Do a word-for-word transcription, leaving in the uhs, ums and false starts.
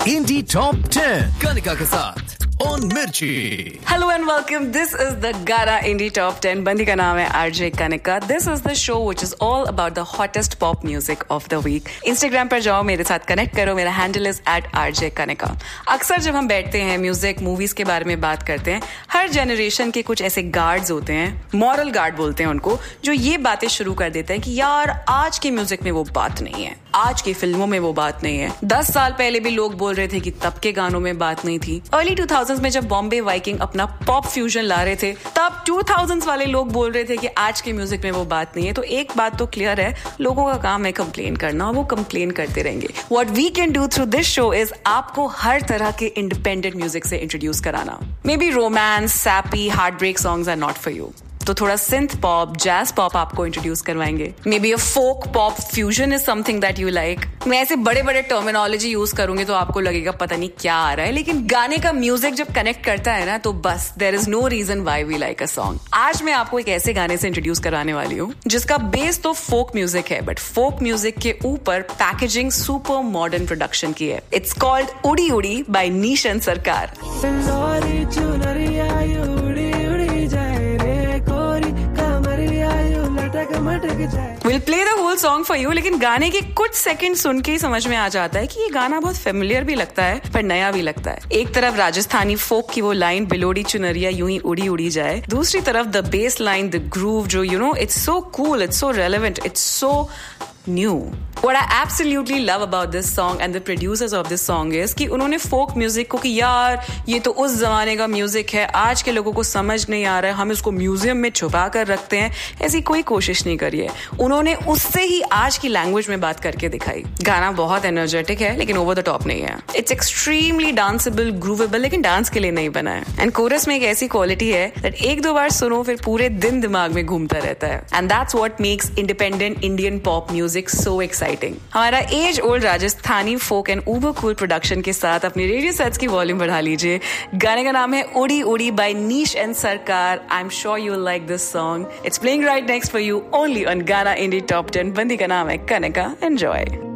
Indie Top ten Kanika के साथ on Mirchi. Hello and welcome. This is the Gara Indie Top ten. बंदी का नाम है RJ Kanika. This is the show which is all about the hottest pop music of the week. Instagram पर जाओ, मेरे साथ कनेक्ट करो. मेरा handle is eight RJ Kanika. अक्सर जब हम बैठते हैं म्यूजिक मूवीज के बारे में बात करते हैं, हर जनरेशन के कुछ ऐसे गार्ड्स होते हैं, मॉरल गार्ड बोलते हैं उनको, जो ये बातें शुरू कर देते हैं कि यार आज के म्यूजिक में वो बात नहीं है, आज की फिल्मों में वो बात नहीं है. दस साल पहले भी लोग बोल रहे थे कि तब के गानों में बात नहीं थी. अर्ली टू थाउजेंड्स में जब बॉम्बे वाइकिंग अपना पॉप फ्यूजन ला रहे थे, तब टू थाउजेंड्स वाले लोग बोल रहे थे कि आज के म्यूजिक में वो बात नहीं है. तो एक बात तो क्लियर है, लोगों का काम है कंप्लेन करना, और वो कंप्लेन करते रहेंगे. What we can do through this show is आपको हर तरह के इंडिपेंडेंट म्यूजिक से इंट्रोड्यूस कराना. May be romance, sappy, heart break songs are not for you, तो थोड़ा सिंथ पॉप, जैज पॉप आपको इंट्रोड्यूस करवाएंगे. May be a folk pop fusion is something that you like. मैं ऐसे बड़े बड़े टर्मिनोलॉजी यूज करूंगी तो आपको लगेगा पता नहीं क्या आ रहा है, लेकिन गाने का म्यूजिक जब कनेक्ट करता है ना, तो बस there is no reason why we like a song. आज मैं आपको एक ऐसे गाने से इंट्रोड्यूस कराने वाली हूँ जिसका बेस तो फोक म्यूजिक है, बट फोक म्यूजिक के ऊपर पैकेजिंग सुपर मॉडर्न प्रोडक्शन की है. इट्स कॉल्ड उड़ी उड़ी बाय नीश एंड सरकार. We'll play the whole song for you, लेकिन गाने के कुछ सेकंड सुन के ही समझ में आ जाता है कि ये गाना बहुत फेमिलियर भी लगता है पर नया भी लगता है. एक तरफ राजस्थानी फोक की वो लाइन, बिलोड़ी चुनरिया यूं ही उड़ी उड़ी जाए, दूसरी तरफ the base line, the groove, जो you know it's so cool, it's so relevant, it's so new. What I absolutely love about this song and the producers of this song is कि उन्होंने folk music को कि यार ये तो उस जमाने का म्यूजिक है, आज के लोगों को समझ नहीं आ रहा है, हम इसको म्यूजियम में छुपा कर रखते हैं, ऐसी कोई कोशिश नहीं करी है. उन्होंने उससे ही आज की लैंग्वेज में बात करके दिखाई. गाना बहुत एनर्जेटिक है लेकिन ओवर द टॉप नहीं है. इट्स एक्सट्रीमली डांसेबल, ग्रूवेबल, लेकिन डांस के लिए नहीं बना है. एंड कोरस में एक ऐसी क्वालिटी है दैट एक दो बार सुनो फिर पूरे दिन दिमाग में घूमता रहता है. And that's what makes independent Indian pop music so exciting. हमारा as old Rajasthani folk and Uber cool production के साथ अपनी रेडियो सेट्स की वॉल्यूम बढ़ा लीजिए. गाने का नाम है उड़ी उड़ी बाय नीश एंड सरकार. I am sure you will like this song. It's playing right next for you only on गाना इंडी टॉप टेन. बंदी का नाम है कनिका. एंजॉय.